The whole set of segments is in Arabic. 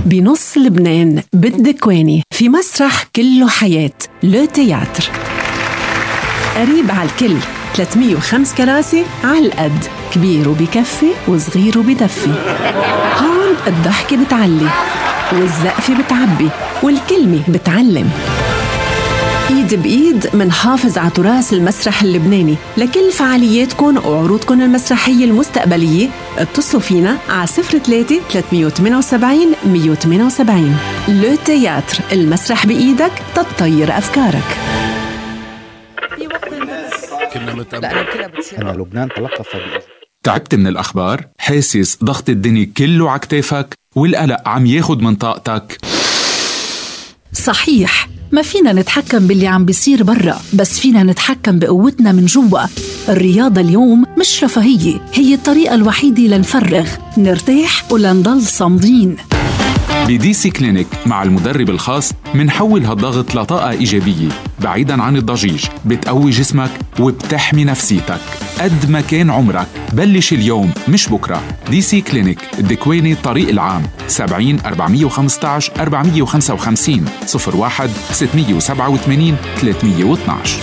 بنص لبنان بالدكواني في مسرح كله حياة لو تياتر، قريب على الكل، 305 كراسي على القد، كبير وبكفي وصغير وبدفي. هون الضحكة بتعلي والزقفة بتعبي والكلمة بتعلم. ايد بايد منحافظ على تراث المسرح اللبناني. لكل فعالياتكم وعروضكم المسرحية المستقبلية اتصلوا فينا على 03 378 178. لو تياتر، المسرح بإيدك تطير أفكارك. أنا لبنان تلقف. تعبت من الأخبار؟ حاسس ضغط الدنيا كله عكتافك والقلق عم ياخد من طاقتك؟ صحيح، ما فينا نتحكم باللي عم بيصير برا، بس فينا نتحكم بقوتنا من جوا. الرياضة اليوم مش رفاهية، هي الطريقة الوحيدة لنفرغ، نرتاح ولنضل صامدين. بدي سي كلينيك مع المدرب الخاص منحول هالضغط لطاقة إيجابية بعيداً عن الضجيج، بتقوي جسمك وبتحمي نفسيتك. قد ما كان عمرك بلش اليوم مش بكرة. دي سي كلينيك، الدكواني، الطريق العام، 70 415 455 01 687 312.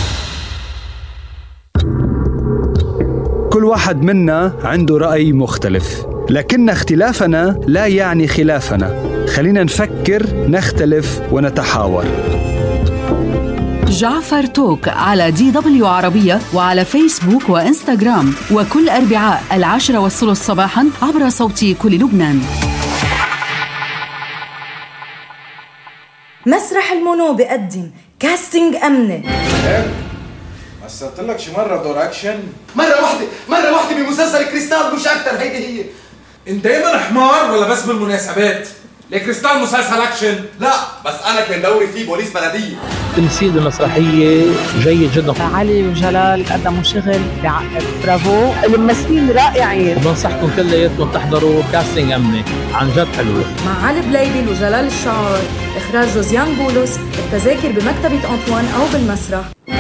كل واحد منا عنده رأي مختلف، لكن اختلافنا لا يعني خلافنا. خلينا نفكر، نختلف ونتحاور. جعفر توك على DW عربية وعلى فيسبوك وإنستغرام، وكل أربعاء 10:30 صباحا عبر صوتي كل لبنان. مسرح المونو بقدم كاستنج أمني. مثلت لك شي مرة دور أكشن؟ مرة واحدة بمسلسل كريستال، مش أكتر. هيدي هي. انت دايما حمار ولا بس بالمناسبات؟ ليه كريستال مسلسل اكشن؟ لا بس انا كان دوري فيه بوليس بلديه. تمثيل المسرحيه جيد جدا. علي وجلال قدموا شغل بعقد، برافو، الممثلين رائعين. بنصحكم كلياتكم تحضروا كاستنج امني، عن جد حلوه. مع علي بليبل وجلال الشعار، اخراج جوزيان بولس. التذاكر بمكتبة أنطوان او بالمسرح.